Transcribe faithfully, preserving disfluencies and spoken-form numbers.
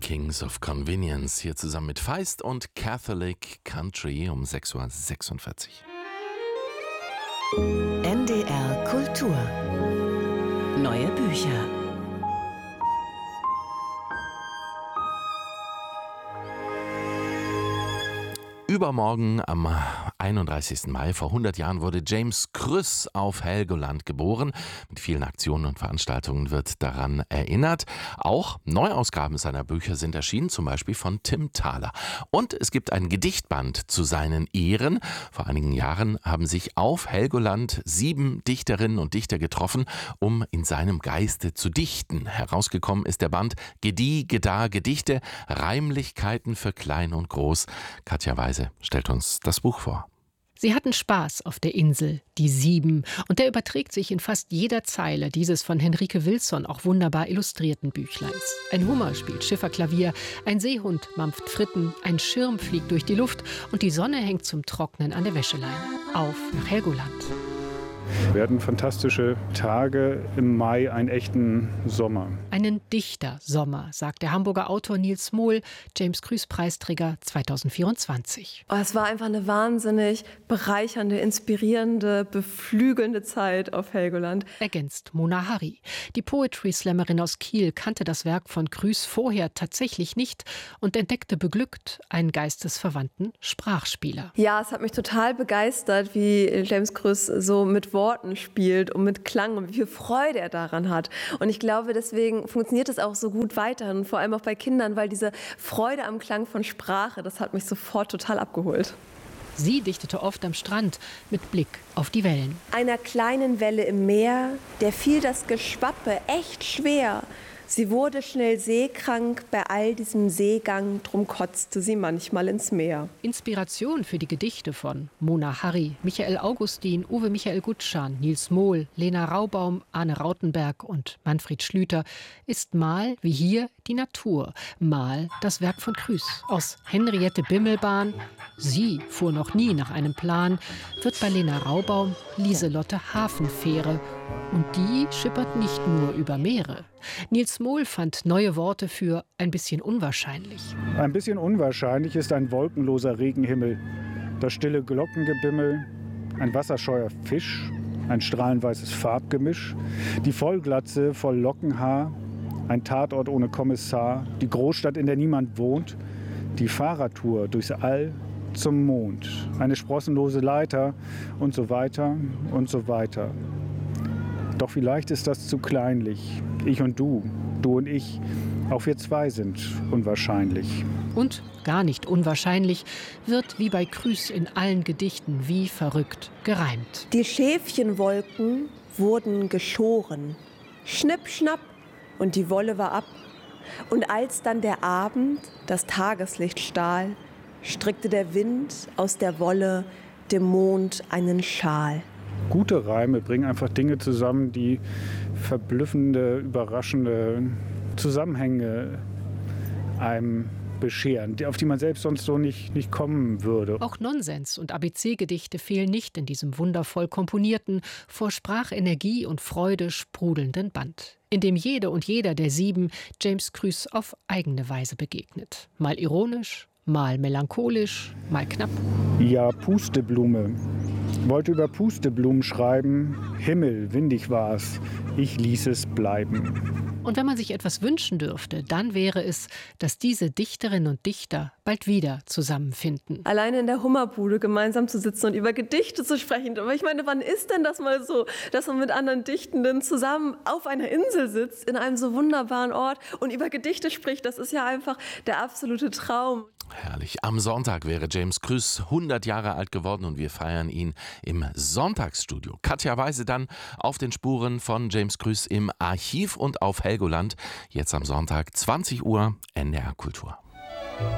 Kings of Convenience hier zusammen mit Feist und Catholic Country um sechs Uhr sechsundvierzig. N D R Kultur. Neue Bücher. Übermorgen am einunddreißigsten Mai vor hundert Jahren wurde James Krüss auf Helgoland geboren. Mit vielen Aktionen und Veranstaltungen wird daran erinnert. Auch Neuausgaben seiner Bücher sind erschienen, zum Beispiel von Tim Thaler. Und es gibt ein Gedichtband zu seinen Ehren. Vor einigen Jahren haben sich auf Helgoland sieben Dichterinnen und Dichter getroffen, um in seinem Geiste zu dichten. Herausgekommen ist der Band Gedieh, Gedah, Gedichte, Reimlichkeiten für Klein und Groß. Katja Weise stellt uns das Buch vor. Sie hatten Spaß auf der Insel, die Sieben, und der überträgt sich in fast jeder Zeile dieses von Henrike Wilson auch wunderbar illustrierten Büchleins. Ein Hummer spielt Schifferklavier, ein Seehund mampft Fritten, ein Schirm fliegt durch die Luft und die Sonne hängt zum Trocknen an der Wäscheleine. Auf nach Helgoland. Wir hatten fantastische Tage im Mai, einen echten Sommer. Einen Dichtersommer, sagt der Hamburger Autor Nils Mohl, James Krüss Preisträger zweitausendvierundzwanzig. Oh, es war einfach eine wahnsinnig bereichernde, inspirierende, beflügelnde Zeit auf Helgoland. Ergänzt Mona Harry. Die Poetry-Slammerin aus Kiel kannte das Werk von Krüss vorher tatsächlich nicht und entdeckte beglückt einen geistesverwandten Sprachspieler. Ja, es hat mich total begeistert, wie James Krüss so mit Worten spielt und mit Klang und wie viel Freude er daran hat. Und ich glaube, deswegen funktioniert es auch so gut weiterhin, vor allem auch bei Kindern, weil diese Freude am Klang von Sprache, das hat mich sofort total abgeholt. Sie dichtete oft am Strand mit Blick auf die Wellen. Einer kleinen Welle im Meer, der fiel das Geschwappe echt schwer. Sie wurde schnell seekrank bei all diesem Seegang, drum kotzte sie manchmal ins Meer. Inspiration für die Gedichte von Mona Harry, Michael Augustin, Uwe Michael Gutschan, Nils Mohl, Lena Raubaum, Arne Rautenberg und Manfred Schlüter ist mal, wie hier, die Natur, mal das Werk von Krüss. Aus Henriette Bimmelbahn, sie fuhr noch nie nach einem Plan, wird bei Lena Raubaum Lieselotte Hafenfähre. Und die schippert nicht nur über Meere. Nils Mohl fand neue Worte für ein bisschen unwahrscheinlich. Ein bisschen unwahrscheinlich ist ein wolkenloser Regenhimmel, das stille Glockengebimmel, ein wasserscheuer Fisch, ein strahlenweißes Farbgemisch, die Vollglatze voll Lockenhaar, ein Tatort ohne Kommissar, die Großstadt, in der niemand wohnt, die Fahrradtour durchs All zum Mond, eine sprossenlose Leiter und so weiter und so weiter. Doch vielleicht ist das zu kleinlich. Ich und du, du und ich, auch wir zwei sind unwahrscheinlich. Und, gar nicht unwahrscheinlich, wird wie bei Krüss in allen Gedichten wie verrückt gereimt. Die Schäfchenwolken wurden geschoren. Schnipp, schnapp, und die Wolle war ab. Und als dann der Abend das Tageslicht stahl, strickte der Wind aus der Wolle dem Mond einen Schal. Gute Reime bringen einfach Dinge zusammen, die verblüffende, überraschende Zusammenhänge einem bescheren, auf die man selbst sonst so nicht, nicht kommen würde. Auch Nonsens- und A B C-Gedichte fehlen nicht in diesem wundervoll komponierten, vor Sprachenergie und Freude sprudelnden Band, in dem jede und jeder der sieben James Krüss auf eigene Weise begegnet. Mal ironisch, mal melancholisch, mal knapp. Ja, Pusteblume. Wollte über Pusteblumen schreiben. Himmel, windig war's. Ich ließ es bleiben. Und wenn man sich etwas wünschen dürfte, dann wäre es, dass diese Dichterinnen und Dichter bald wieder zusammenfinden. Alleine in der Hummerbude gemeinsam zu sitzen und über Gedichte zu sprechen. Aber ich meine, wann ist denn das mal so, dass man mit anderen Dichtenden zusammen auf einer Insel sitzt, in einem so wunderbaren Ort und über Gedichte spricht? Das ist ja einfach der absolute Traum. Herrlich. Am Sonntag wäre James Krüss hundert Jahre alt geworden und wir feiern ihn im Sonntagsstudio. Katja Weise dann auf den Spuren von James Krüss im Archiv und auf Helgoland. Jetzt am Sonntag zwanzig Uhr N D R Kultur.